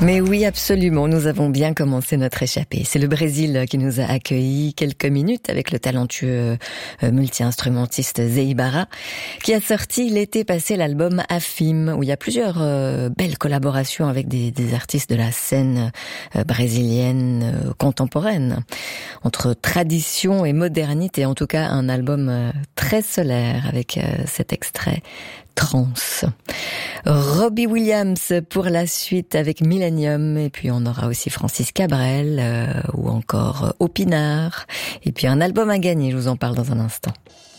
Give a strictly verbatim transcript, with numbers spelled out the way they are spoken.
Mais oui, absolument, nous avons bien commencé notre échappée. C'est le Brésil qui nous a accueillis quelques minutes avec le talentueux multi-instrumentiste Zé Ibarra, qui a sorti l'été passé l'album Afim, où il y a plusieurs euh, belles collaborations avec des, des artistes de la scène euh, brésilienne euh, contemporaine. Entre tradition et modernité, en tout cas un album euh, très solaire avec euh, cet extrait Trance. Robbie Williams pour la suite avec Millennium, et puis on aura aussi Francis Cabrel euh, ou encore Opinard, et puis un album à gagner, je vous en parle dans un instant.